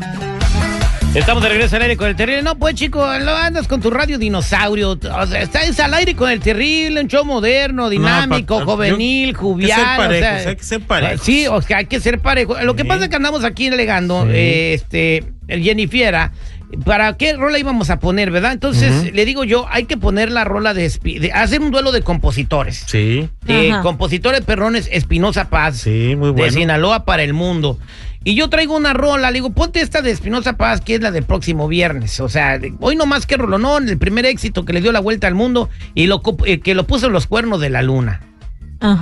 Estamos de regreso al aire con el terrible. No, pues, chico, andas con tu radio dinosaurio. O sea, estás al aire con el terrible, un show moderno, dinámico, juvenil, jovial. Hay que ser parejos. Sí, o sea, hay que ser parejos. Lo que pasa es que andamos aquí alegando, el Jennifiera, ¿para qué rola íbamos a poner, verdad? Entonces, le digo yo, hay que poner la rola de hacer un duelo de compositores. Sí. Compositores perrones, Espinoza Paz. Sí, muy bueno. De Sinaloa para el mundo. Y yo traigo una rola, le digo, ponte esta de Espinoza Paz, que es la del próximo viernes. O sea, hoy nomás que rolonón, el primer éxito que le dio la vuelta al mundo y que lo puso en los cuernos de la luna.